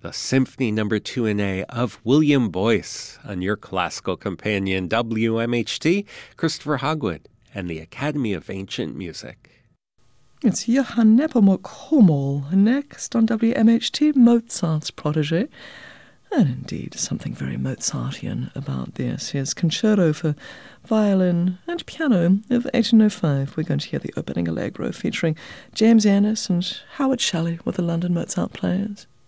the Symphony No. 2 in A of William Boyce on your classical companion WMHT, Christopher Hogwood, and the Academy of Ancient Music. It's Johann Nepomuk Hummel next on WMHT, Mozart's protege. And indeed, something very Mozartian about this. His concerto for violin and piano of 1805. We're going to hear the opening allegro featuring James Ennis and Howard Shelley with the London Mozart Players.